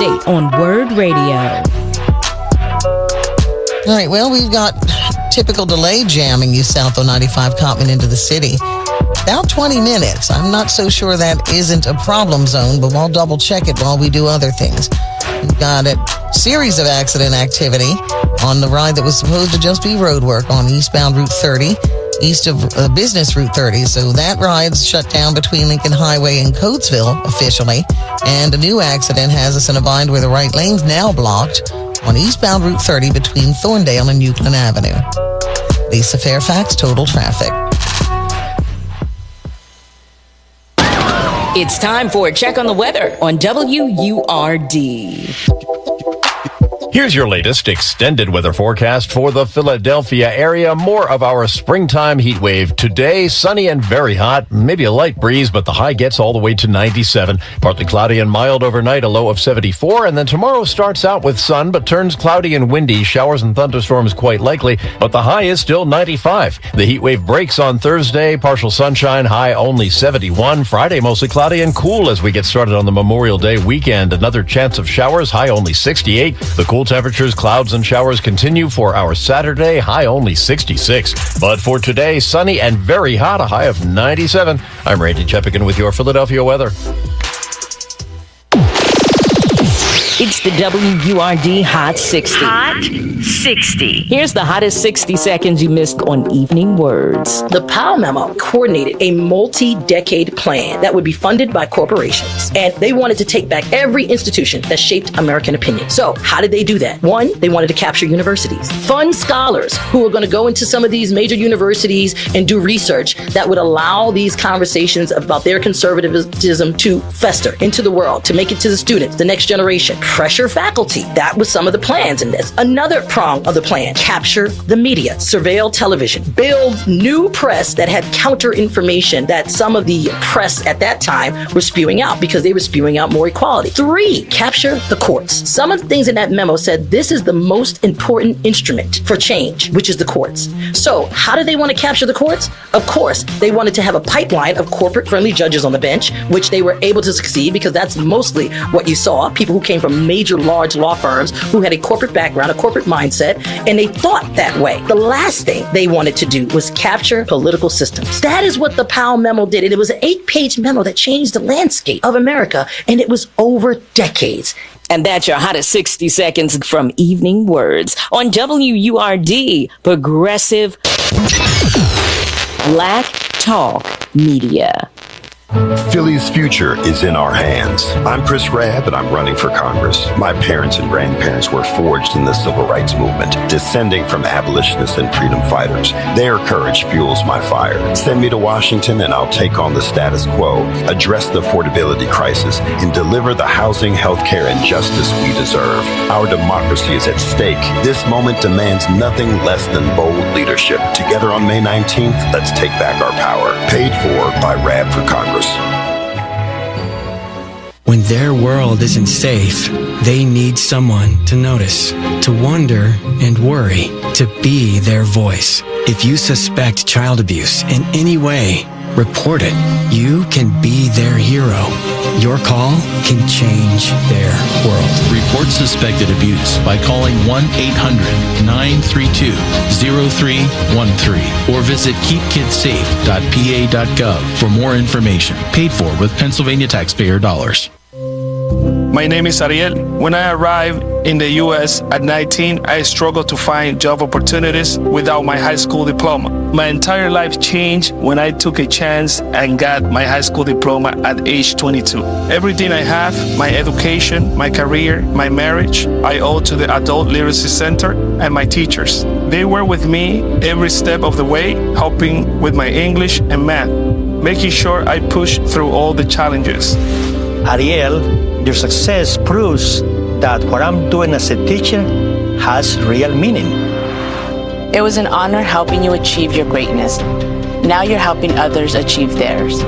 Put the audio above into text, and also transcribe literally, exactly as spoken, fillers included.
on Word Radio. All right, well, we've got typical delay jamming you south on ninety-five Cottman into the city. About twenty minutes. I'm not so sure that isn't a problem zone, but we'll double check it while we do other things. We've got a series of accident activity on the ride that was supposed to just be road work on eastbound Route thirty, east of uh, Business Route thirty. So that ride's shut down between Lincoln Highway and Coatesville officially. And a new accident has us in a bind where the right lane's now blocked on eastbound Route thirty between Thorndale and Euclid Avenue. Lisa Fairfax, Total Traffic. It's time for a check on the weather on W U R D. Here's your latest extended weather forecast for the Philadelphia area. More of our springtime heat wave. Today, sunny and very hot. Maybe a light breeze, but the high gets all the way to ninety-seven. Partly cloudy and mild overnight, a low of seventy-four. And then tomorrow starts out with sun, but turns cloudy and windy. Showers and thunderstorms quite likely, but the high is still ninety-five. The heat wave breaks on Thursday. Partial sunshine, high only seventy-one. Friday, mostly cloudy and cool as we get started on the Memorial Day weekend. Another chance of showers, high only sixty-eight. The cool temperatures, clouds and showers continue for our Saturday, high only sixty-six. But for today, sunny and very hot, a high of ninety-seven. I'm Randy Cheppigan with your Philadelphia weather. It's the W U R D Hot sixty. Hot sixty. Here's the hottest sixty seconds you missed on Evening Words. The Powell Memo coordinated a multi-decade plan that would be funded by corporations. And they wanted to take back every institution that shaped American opinion. So how did they do that? One, they wanted to capture universities. Fund scholars who are going to go into some of these major universities and do research that would allow these conversations about their conservatism to fester into the world, to make it to the students, the next generation. Pressure faculty. That was some of the plans in this. Another prong of the plan, capture the media, surveil television, build new press that had counter information that some of the press at that time were spewing out because they were spewing out more equality. Three, capture the courts. Some of the things in that memo said this is the most important instrument for change, which is the courts. So how do they want to capture the courts? Of course, they wanted to have a pipeline of corporate-friendly judges on the bench, which they were able to succeed because that's mostly what you saw, people who came from major large law firms who had a corporate background, a corporate mindset, and they thought that way. The last thing they wanted to do was capture political systems. That is what the Powell Memo did. And it was an eight-page memo that changed the landscape of America, and it was over decades. And that's your hottest sixty seconds from Evening Words on W U R D, Progressive Black Talk Media. Philly's future is in our hands. I'm Chris Rabb, and I'm running for Congress. My parents and grandparents were forged in the civil rights movement, descending from abolitionists and freedom fighters. Their courage fuels my fire. Send me to Washington, and I'll take on the status quo, address the affordability crisis, and deliver the housing, health care, and justice we deserve. Our democracy is at stake. This moment demands nothing less than bold leadership. Together on May nineteenth, let's take back our power. Paid for by Rabb for Congress. When their world isn't safe, they need someone to notice, to wonder and worry, to be their voice. If you suspect child abuse in any way, report it. You can be their hero. Your call can change their world. Report suspected abuse by calling one eight hundred nine three two zero three one three or visit keep kids safe dot p a dot gov for more information. Paid for with Pennsylvania taxpayer dollars. My name is Ariel. When I arrived in the U S at nineteen, I struggled to find job opportunities without my high school diploma. My entire life changed when I took a chance and got my high school diploma at age twenty-two. Everything I have, my education, my career, my marriage, I owe to the Adult Literacy Center and my teachers. They were with me every step of the way, helping with my English and math, making sure I pushed through all the challenges. Ariel, your success proves that what I'm doing as a teacher has real meaning. It was an honor helping you achieve your greatness. Now you're helping others achieve theirs.